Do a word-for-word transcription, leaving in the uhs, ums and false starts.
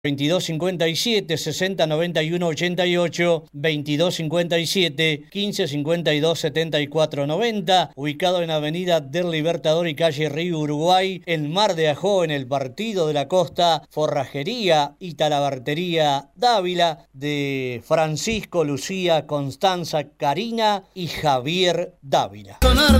veintidós cincuenta y siete, sesenta noventa y uno ochenta y ocho, veintidós cincuenta y siete, quince cincuenta y dos setenta y cuatro noventa, ubicado en Avenida del Libertador y calle Río Uruguay, en Mar de Ajó, en el Partido de la Costa, Forrajería y Talabartería Dávila, de Francisco, Lucía, Constanza, Karina y Javier Dávila.